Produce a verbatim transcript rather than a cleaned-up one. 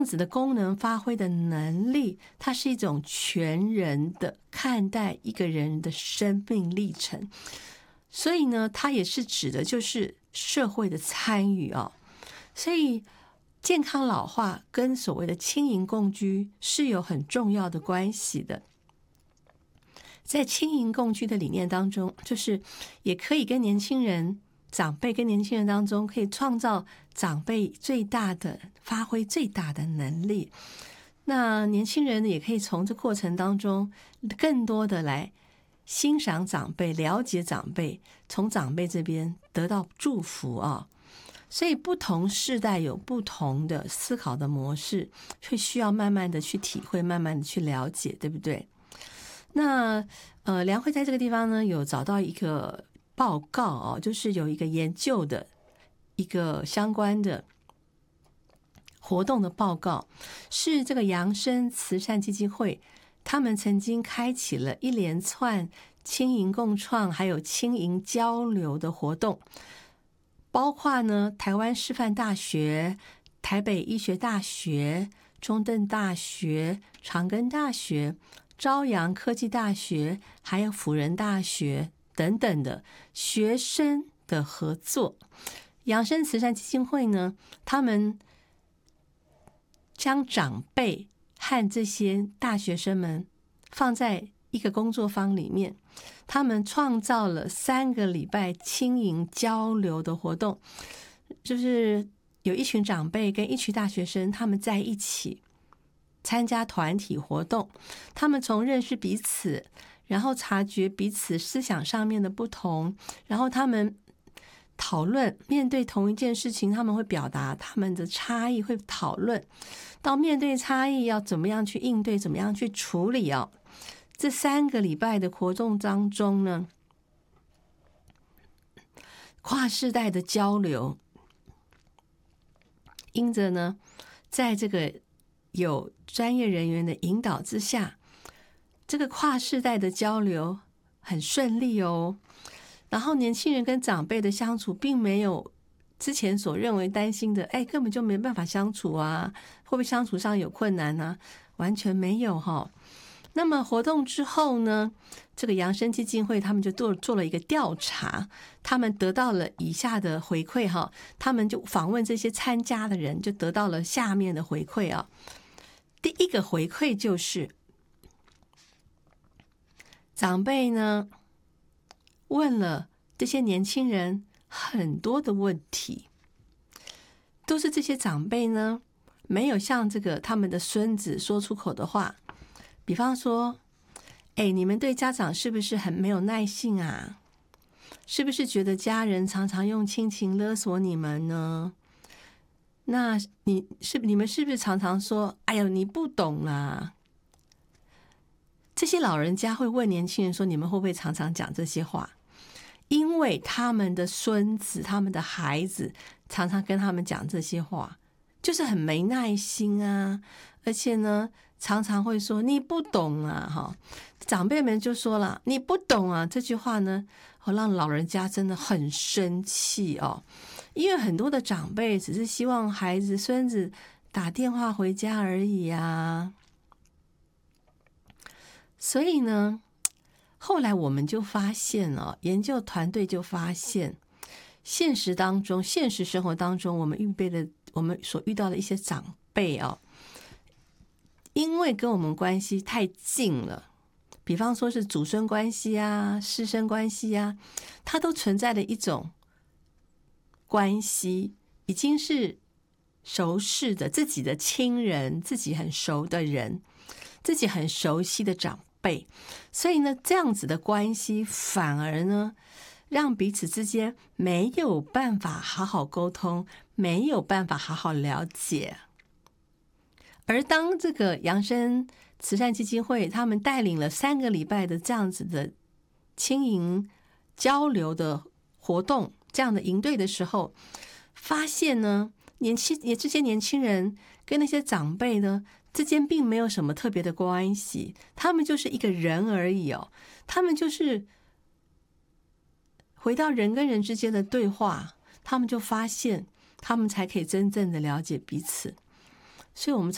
样子的功能发挥的能力，它是一种全人的看待一个人的生命历程，所以呢，它也是指的就是社会的参与哦。所以健康老化跟所谓的轻盈共居是有很重要的关系的。在轻盈共居的理念当中，就是也可以跟年轻人、长辈跟年轻人当中，可以创造长辈最大的发挥最大的能力。那年轻人也可以从这过程当中更多的来欣赏长辈、了解长辈，从长辈这边得到祝福啊。所以不同世代有不同的思考的模式，会需要慢慢的去体会，慢慢的去了解，对不对？那呃，梁慧在这个地方呢，有找到一个报告哦，就是有一个研究的一个相关的活动的报告，是这个扬生慈善基金会，他们曾经开启了一连串轻盈共创还有轻盈交流的活动，包括呢台湾师范大学、台北医学大学、中正大学、长庚大学、朝阳科技大学还有辅仁大学等等的学生的合作。扬生慈善基金会呢，他们将长辈和这些大学生们放在一个工作坊里面，他们创造了三个礼拜轻盈交流的活动，就是有一群长辈跟一群大学生，他们在一起参加团体活动，他们从认识彼此，然后察觉彼此思想上面的不同，然后他们讨论，面对同一件事情，他们会表达他们的差异，会讨论到面对差异要怎么样去应对，怎么样去处理哦。这三个礼拜的活动当中呢，跨世代的交流，因着呢，在这个有专业人员的引导之下，这个跨世代的交流很顺利哦。然后年轻人跟长辈的相处并没有之前所认为担心的，哎，根本就没办法相处啊，会不会相处上有困难啊？完全没有哈、哦。那么活动之后呢，这个扬生基金会他们就做做了一个调查，他们得到了以下的回馈哈，他们就访问这些参加的人，就得到了下面的回馈啊。第一个回馈就是长辈呢问了这些年轻人很多的问题，都是这些长辈呢没有向这个他们的孙子说出口的话。比方说，哎，你们对家长是不是很没有耐性啊？是不是觉得家人常常用亲情勒索你们呢？那你是你们是不是常常说，哎呦，你不懂啦？这些老人家会问年轻人说，你们会不会常常讲这些话？因为他们的孙子、他们的孩子常常跟他们讲这些话，就是很没耐心啊，而且呢常常会说你不懂啊，哈，长辈们就说了你不懂啊，这句话呢让老人家真的很生气哦。因为很多的长辈只是希望孩子孙子打电话回家而已啊。所以呢后来我们就发现哦，研究团队就发现现实当中现实生活当中我们预备的我们所遇到的一些长辈哦，因为跟我们关系太近了，比方说是祖孙关系啊、师生关系啊，它都存在的一种关系，已经是熟识的自己的亲人，自己很熟的人，自己很熟悉的长辈，所以呢这样子的关系反而呢让彼此之间没有办法好好沟通，没有办法好好了解。而当这个扬生慈善基金会他们带领了三个礼拜的这样子的轻盈交流的活动，这样的营队的时候，发现呢年轻也这些年轻人跟那些长辈呢之间并没有什么特别的关系，他们就是一个人而已哦，他们就是回到人跟人之间的对话，他们就发现他们才可以真正的了解彼此。所以我们